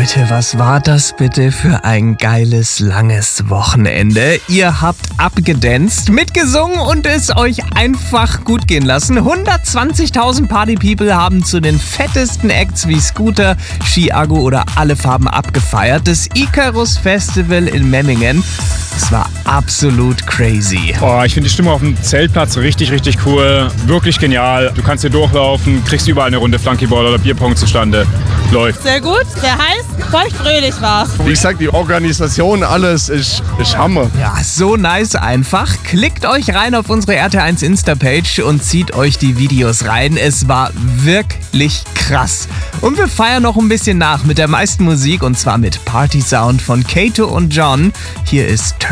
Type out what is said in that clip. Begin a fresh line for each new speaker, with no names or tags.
Leute, was war das bitte für ein geiles, langes Wochenende? Ihr habt abgedanced, mitgesungen und es euch einfach gut gehen lassen. 120.000 Party-People haben zu den fettesten Acts wie Scooter, Chiago oder Alle Farben abgefeiert. Das Icarus Festival in Memmingen. Es war absolut crazy.
Oh, ich finde die Stimmung auf dem Zeltplatz richtig, richtig cool. Wirklich genial. Du kannst hier durchlaufen, kriegst überall eine Runde Flunkyball oder Bierpong zustande. Läuft.
Sehr gut, sehr heiß, feuchtfröhlich war's.
Wie gesagt, die Organisation, alles ist Hammer.
Ja, so nice einfach. Klickt euch rein auf unsere RT1 Insta-Page und zieht euch die Videos rein. Es war wirklich krass. Und wir feiern noch ein bisschen nach mit der meisten Musik und zwar mit Party Sound von Kato und John. Hier ist